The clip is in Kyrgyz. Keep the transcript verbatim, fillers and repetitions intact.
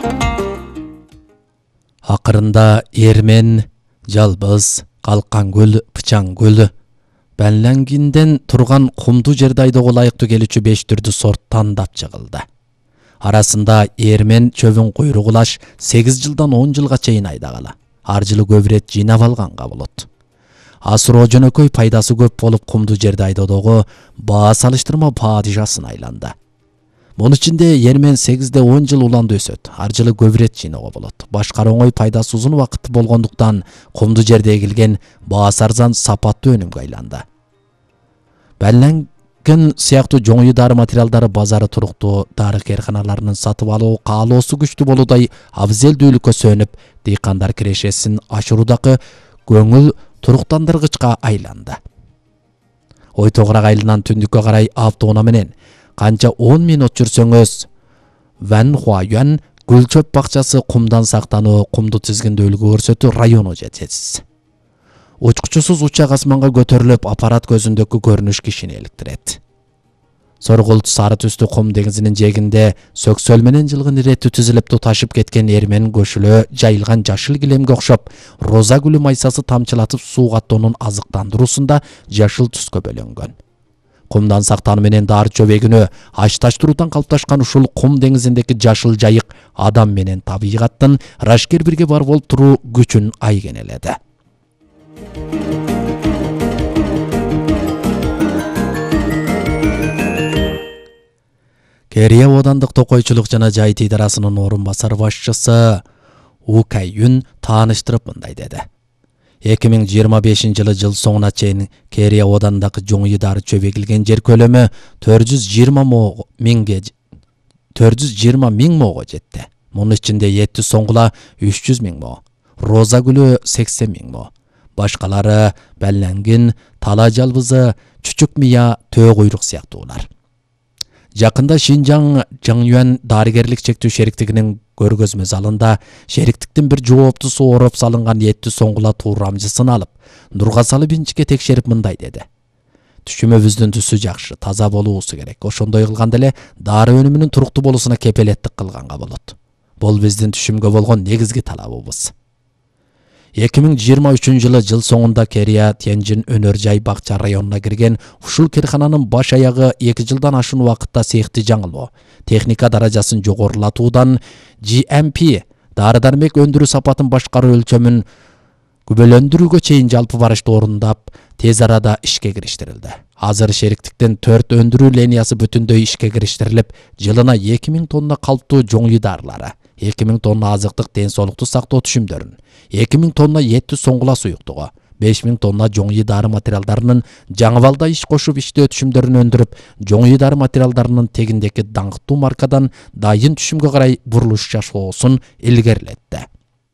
Акырында Эрмен, Жалбыз, Калкан көл, Пычан көл Бәнләнгинден турган кумдуу жерде айдоого ылайыктуу келүүчү беш түрдүү сорт тандап чыгылды. Арасында Эрмен чөбүн куйругулаш сегиз жылдан он жылга чейин айдагалы. Ар жылы көп рет жыйнап алганга болот. Асуроо жөнөкөй пайдасы көп болуп кумдуу жерде айдоодогу баа салыштырма падышасын айланды. Мунун ичинде Эрмен сегизде он жыл уланды өсөт. Ар жылы көп рет жыйноого болот. Башкары оңой пайдасы узун убакыт болгондуктан кумдуу жерде эгилген баасы арзан сапаттуу өнүмгө айланды. Бәнләнген сыяктуу жоңуй дары материалдары базары туруктуу дары кээрканаларынын сатып алуу каалоосу күчтүү болуудай абзелдүүлүккө сөнүп, дыйкандар кирешесин ашыруудагы көңүл туруктандыргычка айланды. Ой тогурак айылынан түндүккө карай автоунаа менен канча он минут жүрсөңүз Ван Хуаюан гүл чөп бакчасы кумдан сактануу, кумду тизгиндүүлүгү көрсөтүү району жетесиз. Учкучусуз учак асманга көтөрүлүп, аппарат көзүндөгү көрүнүш кишини эликтирет. Соргулт сары түстүү кум деңизинин жээгинде сөксөл менен жылгын иреттүү тизилип туташып кеткен Эрмен көшүлө жайылган жашыл килемге окшоп, роза гүлү майсасы тамчылатып сууга аттоонун азыктандыруусунда жашыл түскө бөлөнгөн. Кумдан сактануу менен дары чөбегүнө ач-таштыруудан калыпташкан ушул кум деңизиндеги жашыл жайык адам менен табигаттын рашкер бирге бар болуп туруу күчүн айгенеледи. Керия Одандык токойчулук жана жайыт идарасынын орун басар башчысы У Кайюн тааныштырып мындай деди. эки миң жыйырма бешинчи жылы жыл соңуна чейин Керия Одандагы жоңуй дары чөп эгилген жер көлөмү төрт жүз жыйырма миң моого жетти. Мунун ичинде Етти соңгула үч жүз миң мо, роза гүлү сексен миң мо. Башкалары Бәнләнгин, Тала жалбызы, Чүчүк мия, Төө куйрук сыяктуулар. Жакында Шинжаң Жаңюан дарыгерлик чектүү шериктигинин көргөзмө залында шериктиктин бир жооптусу ороп салынган Етти соңгула туурамжысын алып, нурга салып инчикке текшерип мындай деди. Түшүмөбүздүн түсү жакшы, таза болуусу керек. Ошондой кылганда эле дары өнүмүнүн туруктуу болуусуна кепелеттик кылганга болот. Бул биздин түшүмгө болгон негизги талабыбыз. эки миң жыйырма үчүнчү жылы жыл соңунда Керия Тяньжин өнөр жай бакча районуна кирген ушул киркананын баш аягы эки жылдан ашуун убакытта сыйыкты жаңылоо, техника даражасын жогорулатуудан Джи Эм Пи дары-дармек өндүрүү сапатын башкаруу өлчөмүн күбөлөндүрүүгө чейин жалпы барышты орундап, тез арада ишке кириштирилди. Азыр шериктиктин төрт өндүрүү линиясы бүтүндөй ишке кириштирилип, жылына эки миң тонна калптуу жоңуй дарылары, эки миң тонна азыктык ден соолукту сактоо түшүмдөрүн, эки миң тонна Етти соңгула суюктугу, беш миң тонна жоңуй дары материалдарынын жаңыбалда иш кошуп иштөө түшүмдөрүн өндүрүп, жоңуй дары материалдарынын тегиндеги даңктуу маркадан дайын түшүмгө карай бурулуш жасоосун илгерилетти.